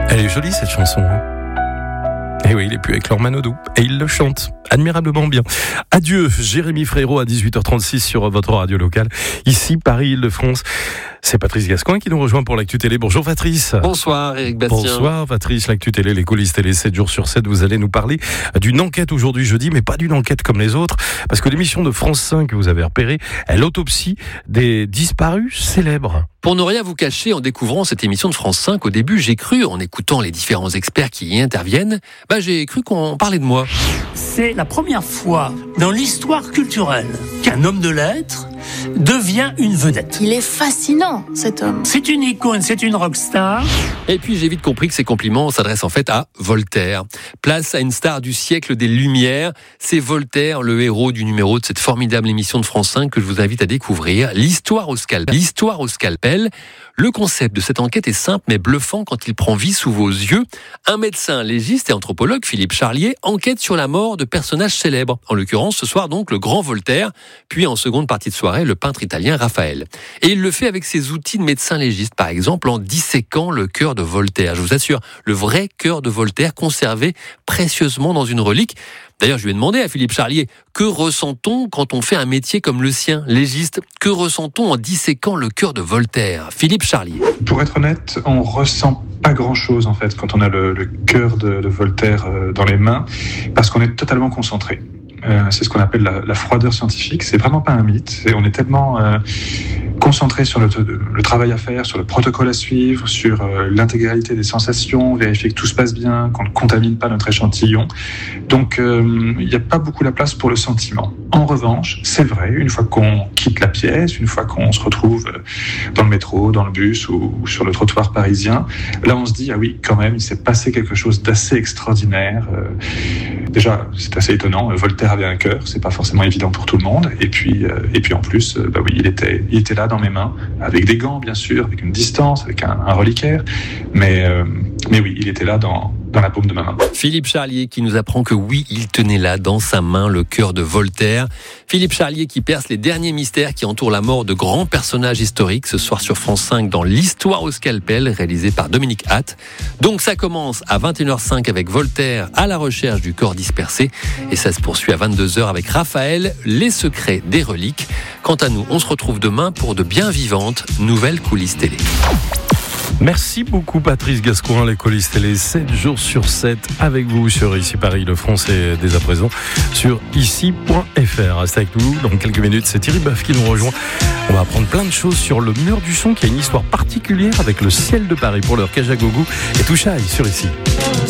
Elle est jolie cette chanson. Et oui, il est plus avec Laure Manodou. Et il le chante admirablement bien. Adieu, Jérémy Frérot à 18h36 sur votre radio locale. Ici, Paris-Île-de-France. C'est Patrice Gascoin qui nous rejoint pour l'Actu Télé. Bonjour Patrice. Bonsoir Éric Bastien. Bonsoir Patrice, l'Actu Télé, les coulisses télé 7 jours sur 7. Vous allez nous parler d'une enquête aujourd'hui jeudi, mais pas d'une enquête comme les autres. Parce que l'émission de France 5 que vous avez repérée est l'autopsie des disparus célèbres. Pour ne rien vous cacher, en découvrant cette émission de France 5, au début, j'ai cru, en écoutant les différents experts qui y interviennent, j'ai cru qu'on parlait de moi. C'est la première fois dans l'histoire culturelle qu'un homme de lettres devient une vedette. Il est fascinant, cet homme. C'est une icône, c'est une rockstar. Et puis j'ai vite compris que ces compliments s'adressent en fait à Voltaire. Place à une star du siècle des Lumières. C'est Voltaire, le héros du numéro de cette formidable émission de France 5 que je vous invite à découvrir. L'histoire au scalpel. Le concept de cette enquête est simple mais bluffant quand il prend vie sous vos yeux. Un médecin légiste et anthropologue, Philippe Charlier, enquête sur la mort de personnages célèbres. En l'occurrence, ce soir donc le grand Voltaire, puis en seconde partie de soirée, le peintre italien Raphaël. Et il le fait avec ses outils de médecin légiste, par exemple en disséquant le cœur de Voltaire. Je vous assure, le vrai cœur de Voltaire conservé précieusement dans une relique. D'ailleurs, je lui ai demandé à Philippe Charlier, que ressent-on quand on fait un métier comme le sien, légiste? Que ressent-on en disséquant le cœur de Voltaire? Philippe Charlier. Pour être honnête, on ressent pas grand-chose en fait quand on a le cœur de Voltaire dans les mains, parce qu'on est totalement concentré. C'est ce qu'on appelle la froideur scientifique. C'est vraiment pas un mythe. On est tellement concentré sur le travail à faire, sur le protocole à suivre, sur l'intégralité des sensations, vérifier que tout se passe bien, qu'on ne contamine pas notre échantillon. Donc, il n'y a pas beaucoup la place pour le sentiment. En revanche, c'est vrai, une fois qu'on quitte la pièce, une fois qu'on se retrouve dans le métro, dans le bus ou sur le trottoir parisien, là, on se dit, ah oui, quand même, il s'est passé quelque chose d'assez extraordinaire. Déjà, c'est assez étonnant. Voltaire avait un cœur, c'est pas forcément évident pour tout le monde. Et puis en plus, oui, il était là dans mes mains, avec des gants bien sûr, avec une distance, avec un reliquaire. Mais oui, il était là dans la paume de ma main. Philippe Charlier qui nous apprend que oui, il tenait là dans sa main le cœur de Voltaire. Philippe Charlier qui perce les derniers mystères qui entourent la mort de grands personnages historiques ce soir sur France 5 dans l'Histoire au scalpel, réalisé par Dominique Hatt. Donc ça commence à 21h05 avec Voltaire à la recherche du corps dispersé et ça se poursuit à 22h avec Raphaël, les secrets des reliques. Quant à nous, on se retrouve demain pour de bien vivantes nouvelles coulisses télé. Merci beaucoup Patrice Gascoin, les coulisses télé 7 jours sur 7 avec vous sur Ici Paris-Île-de-France et dès à présent sur ici.fr. Restez avec nous, dans quelques minutes c'est Thierry Boeuf qui nous rejoint. On va apprendre plein de choses sur le mur du son qui a une histoire particulière avec le ciel de Paris pour leur Kajagougou et Touchaï sur Ici.